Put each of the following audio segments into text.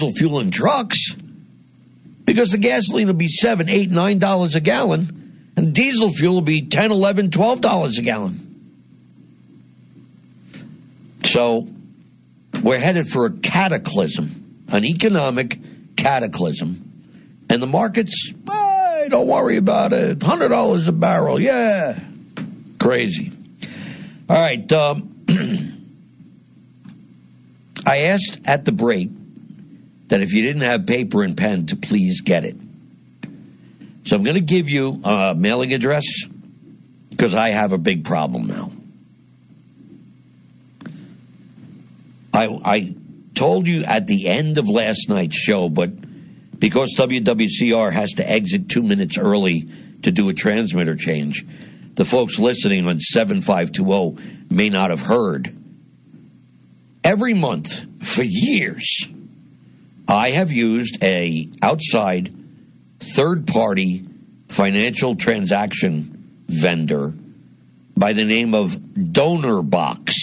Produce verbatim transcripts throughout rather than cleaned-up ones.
fuel in trucks because the gasoline will be seven, eight, nine dollars a gallon, and diesel fuel will be ten, eleven, twelve dollars a gallon. So we're headed for a cataclysm, an economic cataclysm, and the markets, hey, don't worry about it. one hundred dollars a barrel, yeah, crazy. All right, um, I asked at the break that if you didn't have paper and pen to please get it. So I'm going to give you a mailing address because I have a big problem now. I, I told you at the end of last night's show, but because W W C R has to exit two minutes early to do a transmitter change, the folks listening on seven five two zero may not have heard. Every month for years, I have used a outside third-party financial transaction vendor by the name of DonorBox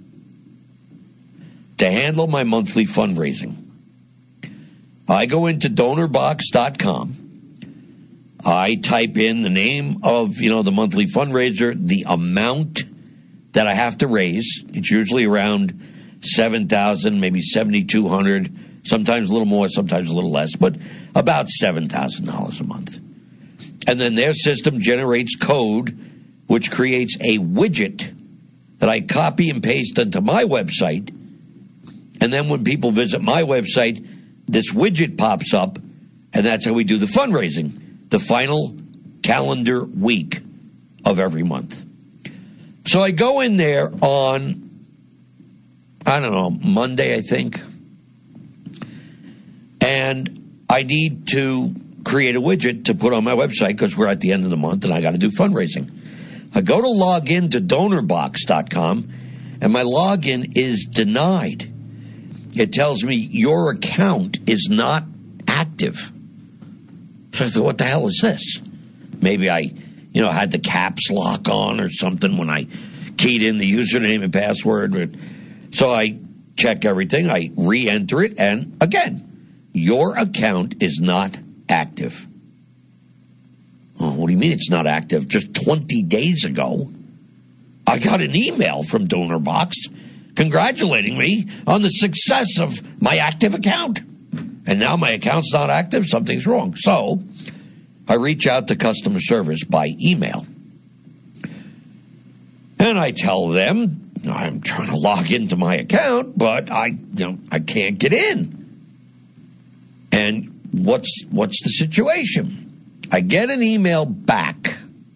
to handle my monthly fundraising. I go into donor box dot com. I type in the name of, you know, the monthly fundraiser, the amount that I have to raise. It's usually around seven thousand dollars, maybe seven thousand two hundred dollars, sometimes a little more, sometimes a little less, but about seven thousand dollars a month. And then their system generates code, which creates a widget that I copy and paste onto my website. And then when people visit my website, this widget pops up, and that's how we do the fundraising, the final calendar week of every month. So I go in there on, I don't know, Monday, I think, and I need to create a widget to put on my website because we're at the end of the month and I got to do fundraising. I go to log in to donor box dot com, and my login is denied. It tells me your account is not active. So I thought, what the hell is this? Maybe I, you know, had the caps lock on or something when I keyed in the username and password. So I check everything. I re-enter it. And again, your account is not active. Oh, what do you mean it's not active? Just twenty days ago, I got an email from DonorBox congratulating me on the success of my active account. And now my account's not active, something's wrong. So I reach out to customer service by email. And I tell them I'm trying to log into my account, but I, you know, I can't get in. And what's what's the situation? I get an email back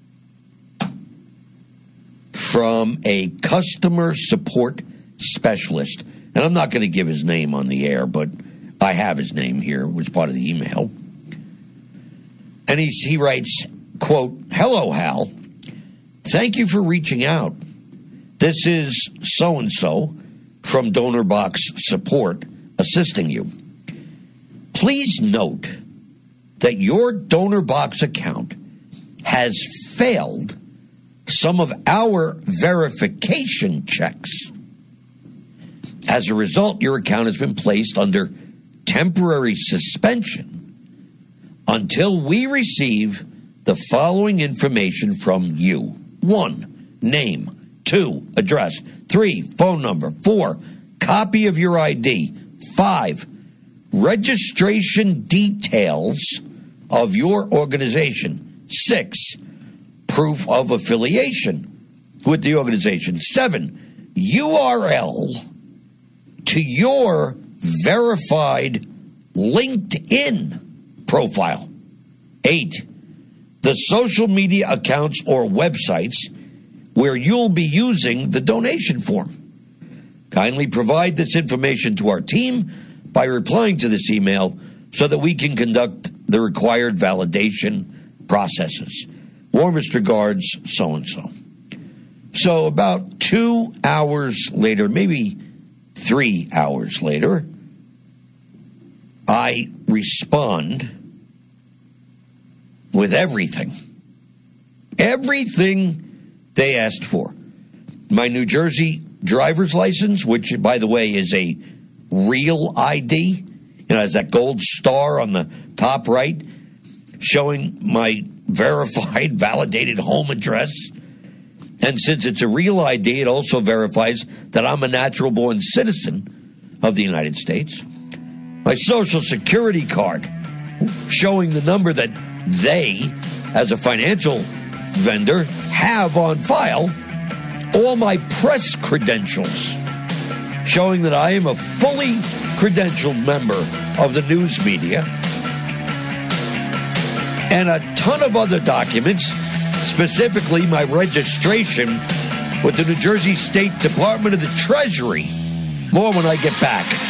from a customer support specialist. And I'm not going to give his name on the air, but I have his name here. It was part of the email. And he's, he writes, quote, "Hello, Hal. Thank you for reaching out. This is so-and-so from DonorBox Support assisting you. Please note that your DonorBox account has failed some of our verification checks. As a result, your account has been placed under temporary suspension until we receive the following information from you. One, name. Two, address. Three, phone number. Four, copy of your I D. Five, registration details of your organization. Six, proof of affiliation with the organization. Seven, U R L to your verified LinkedIn profile. Eight, the social media accounts or websites where you'll be using the donation form. Kindly provide this information to our team by replying to this email so that we can conduct the required validation processes. Warmest regards, so-and-so." So about two hours later, maybe three hours later, I respond with everything. Everything they asked for. My New Jersey driver's license, which, by the way, is a real I D. You know, it has that gold star on the top right showing my verified, validated home address. And since it's a real I D, it also verifies that I'm a natural-born citizen of the United States. My Social Security card showing the number that they, as a financial vendor, have on file. All my press credentials showing that I am a fully credentialed member of the news media. And a ton of other documents, specifically my registration with the New Jersey State Department of the Treasury. More when I get back.